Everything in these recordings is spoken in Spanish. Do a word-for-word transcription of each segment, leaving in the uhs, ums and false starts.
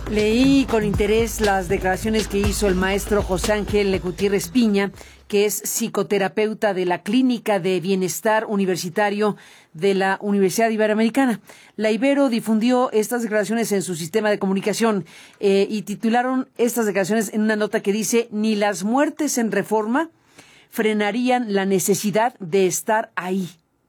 Leí con interés las declaraciones que hizo el maestro José Ángel Gutiérrez Piña, que es psicoterapeuta de la Clínica de Bienestar Universitario de la Universidad Iberoamericana. La Ibero difundió estas declaraciones en su sistema de comunicación eh, y titularon estas declaraciones en una nota que dice: ni las muertes en Reforma frenarían la necesidad de estar ahí.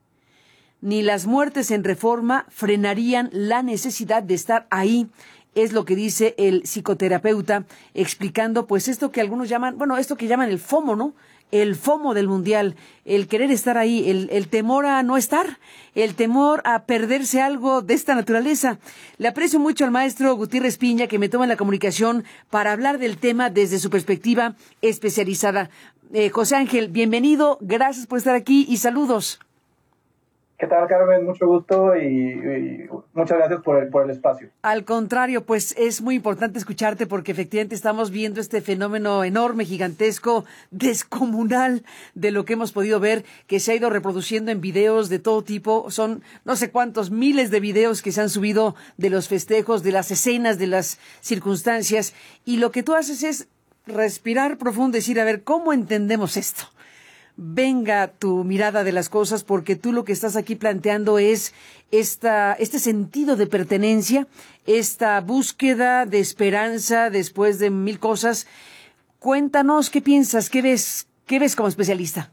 Ni las muertes en Reforma frenarían la necesidad de estar ahí. Es lo que dice el psicoterapeuta, explicando pues esto que algunos llaman, bueno, esto que llaman el FOMO, ¿no? El FOMO del Mundial, el querer estar ahí, el, el temor a no estar, el temor a perderse algo de esta naturaleza. Le aprecio mucho al maestro Gutiérrez Piña que me toma la comunicación para hablar del tema desde su perspectiva especializada. Eh, José Ángel, bienvenido, gracias por estar aquí y saludos. ¿Qué tal, Carmen? Mucho gusto y, y muchas gracias por el, por el espacio. Al contrario, pues es muy importante escucharte porque efectivamente estamos viendo este fenómeno enorme, gigantesco, descomunal de lo que hemos podido ver, que se ha ido reproduciendo en videos de todo tipo. Son no sé cuántos miles de videos que se han subido de los festejos, de las escenas, de las circunstancias. Y lo que tú haces es respirar profundo y decir, a ver, ¿cómo entendemos esto? Venga tu mirada de las cosas, porque tú lo que estás aquí planteando es esta, este sentido de pertenencia, esta búsqueda de esperanza después de mil cosas. Cuéntanos, ¿qué piensas? ¿Qué ves? ¿Qué ves como especialista?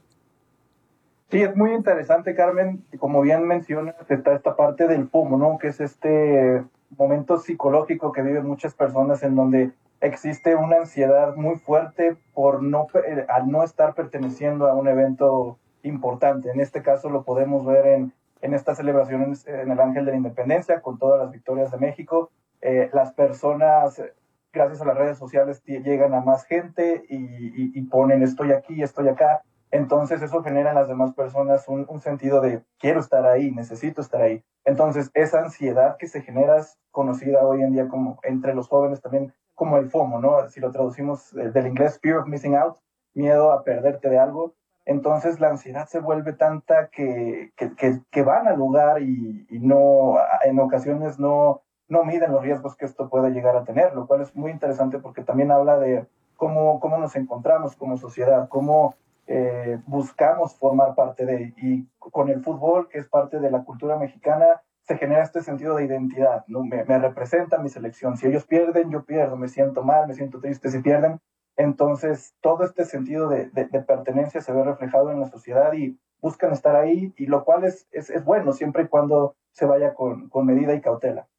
Sí, es muy interesante, Carmen. Como bien mencionas, está esta parte del FOMO, ¿no? Que es este momento psicológico que viven muchas personas en donde existe una ansiedad muy fuerte por no, al no estar perteneciendo a un evento importante. En este caso lo podemos ver en, en estas celebraciones en el Ángel de la Independencia, con todas las victorias de México. Eh, las personas, gracias a las redes sociales, llegan a más gente y, y, y ponen estoy aquí, estoy acá. Entonces eso genera en las demás personas un, un sentido de quiero estar ahí, necesito estar ahí. Entonces esa ansiedad que se genera es conocida hoy en día como entre los jóvenes también como el FOMO, ¿no? Si lo traducimos del inglés, fear of missing out, miedo a perderte de algo. Entonces la ansiedad se vuelve tanta que, que, que, que van al lugar y, y no, en ocasiones no, no miden los riesgos que esto puede llegar a tener, lo cual es muy interesante porque también habla de cómo, cómo nos encontramos como sociedad, cómo eh, buscamos formar parte de, y con el fútbol, que es parte de la cultura mexicana, se genera este sentido de identidad, ¿no? Me, me representa mi selección. Si ellos pierden, yo pierdo, me siento mal, me siento triste si pierden. Entonces, todo este sentido de, de, de pertenencia se ve reflejado en la sociedad y buscan estar ahí, y lo cual es, es, es bueno, siempre y cuando se vaya con, con medida y cautela.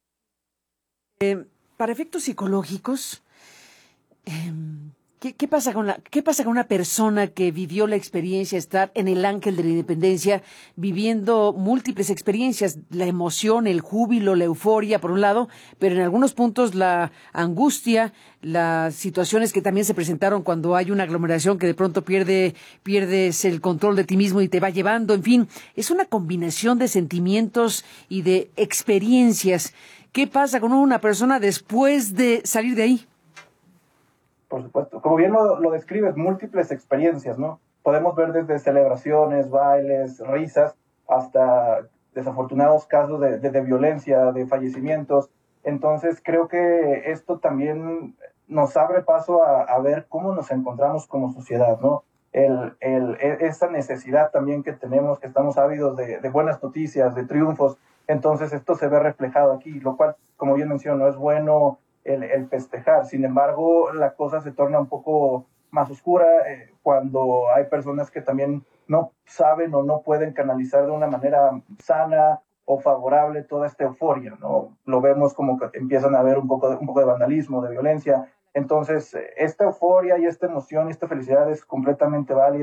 Eh, para efectos psicológicos, eh, ¿Qué, qué pasa con la, qué pasa con una persona que vivió la experiencia de estar en el Ángel de la Independencia, viviendo múltiples experiencias, la emoción, el júbilo, la euforia, por un lado, pero en algunos puntos la angustia, las situaciones que también se presentaron cuando hay una aglomeración que de pronto pierde, pierdes el control de ti mismo y te va llevando, en fin, es una combinación de sentimientos y de experiencias. ¿Qué pasa con una persona después de salir de ahí? Por supuesto. Como bien lo, lo describes, múltiples experiencias, ¿no? Podemos ver desde celebraciones, bailes, risas, hasta desafortunados casos de, de, de violencia, de fallecimientos. Entonces, creo que esto también nos abre paso a, a ver cómo nos encontramos como sociedad, ¿no? El, el, esa necesidad también que tenemos, que estamos ávidos de, de buenas noticias, de triunfos. Entonces, esto se ve reflejado aquí, lo cual, como bien menciono, es bueno El, el festejar. Sin embargo, la cosa se torna un poco más oscura eh, cuando hay personas que también no saben o no pueden canalizar de una manera sana o favorable toda esta euforia, ¿no? Lo vemos como que empiezan a haber un poco de, un poco de vandalismo, de violencia. Entonces, esta euforia y esta emoción y esta felicidad es completamente válida.